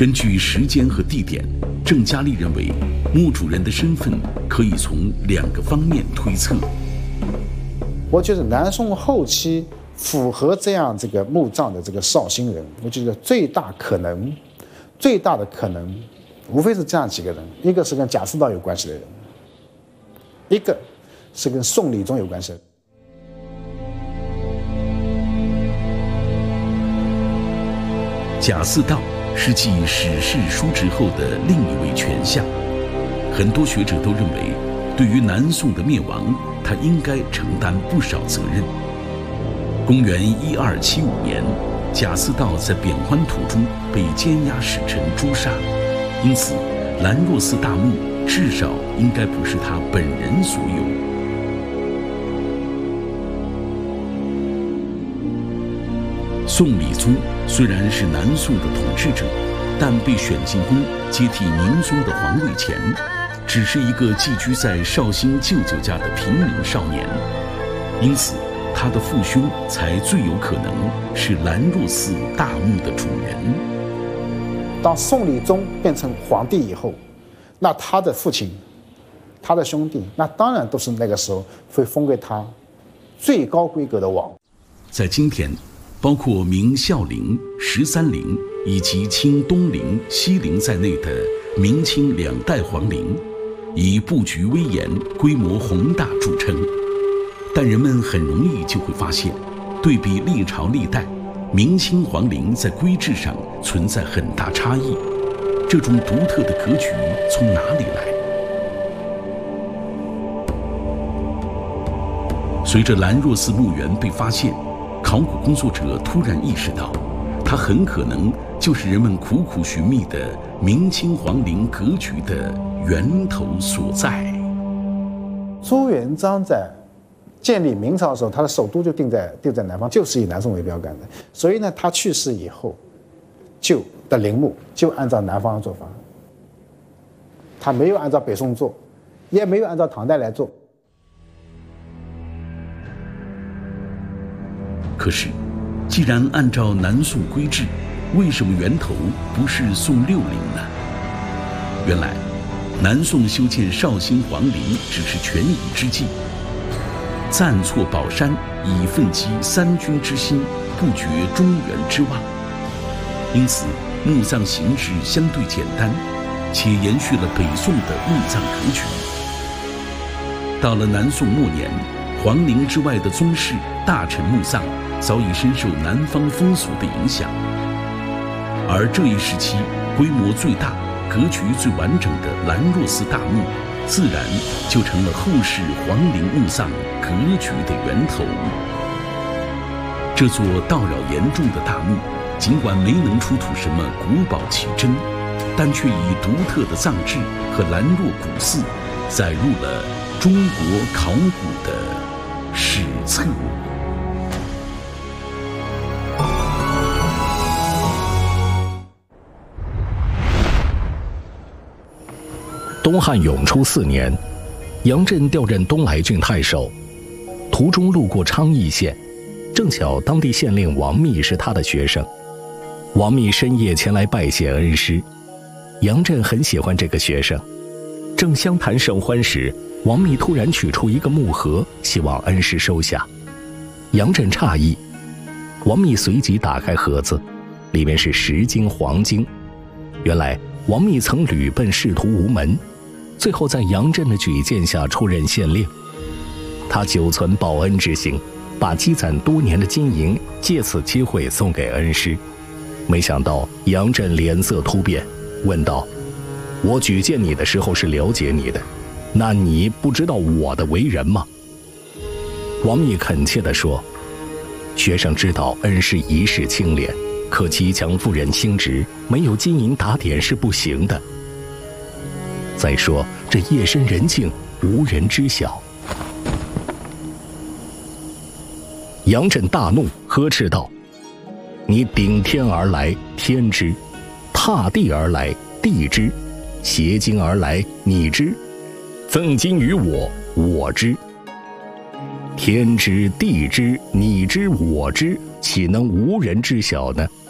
根据时间和地点，郑嘉丽认为墓主人的身份可以从2个方面推测。 我觉得南宋后期符合这样这个墓葬的这个绍兴人，我觉得最大的可能，无非是这样几个人：一个是跟贾似道有关系的人，一个是跟宋理宗有关系的人。 贾似道是继史氏叔侄后的另一位权相，很多学者都认为，对于南宋的灭亡，他应该承担不少责任。公元1275年，贾似道在贬官途中被监押使臣诛杀，因此兰若寺大墓至少应该不是他本人所有。宋理宗虽然是南宋的统治者，但被选进宫接替明宗的皇位前，只是一个寄居在绍兴舅舅家的平民少年，因此他的父兄才最有可能是兰若寺大墓的主人。 当宋理宗变成皇帝以后，那他的父亲、他的兄弟，那当然都是那个时候会封给他最高规格的王。 在今天，包括明孝陵、13陵以及清东陵、西陵在内的明清2代皇陵，以布局威严、规模宏大著称。但人们很容易就会发现，对比历朝历代，明清皇陵在规制上存在很大差异。这种独特的格局从哪里来？随着兰若寺墓园被发现，考古工作者突然意识到，它很可能就是人们苦苦寻觅的明清皇陵格局的源头所在。 朱元璋在建立明朝的时候，他的首都就定在南方，就是以南宋为标杆的。所以呢，他去世以后，旧的陵墓就按照南方的做法，他没有按照北宋做，也没有按照唐代来做。 可是，既然按照南宋规制，为什么源头不是宋6陵呢？原来，南宋修建绍兴皇陵只是权宜之计，暂错宝山，以奋击三军之心，不绝中原之望。因此，墓葬形制相对简单，且延续了北宋的墓葬格局。到了南宋末年，皇陵之外的宗室、大臣墓葬早已深受南方风俗的影响，而这一时期规模最大、格局最完整的兰若寺大墓，自然就成了后世皇陵墓葬格局的源头。这座叨扰严重的大墓，尽管没能出土什么古宝奇珍，但却以独特的葬制和兰若古寺，载入了中国考古的史册。 东汉永初4年，杨震调任东莱郡太守，途中路过昌邑县，正巧当地县令王密是他的学生。王密深夜前来拜谢恩师，杨震很喜欢这个学生。正相谈甚欢时，王密突然取出一个木盒，希望恩师收下。杨震诧异，王密随即打开盒子，里面是10斤黄金。原来王密曾屡奔仕途无门，最后在杨震的举荐下出任县令。他久存报恩之心，把积攒多年的金银借此机会送给恩师。没想到杨震脸色突变，问道：“我举荐你的时候是了解你的，那你不知道我的为人吗？”王密恳切地说：“学生知道恩师一世清廉，可极强妇人心直，没有金银打点是不行的。再说这夜深人静，无人知晓。”杨震大怒，呵斥道：“你顶天而来，天知；踏地而来，地知；携金而来，你知；赠金于我，我知。天知，地知，你知，我知，岂能无人知晓呢？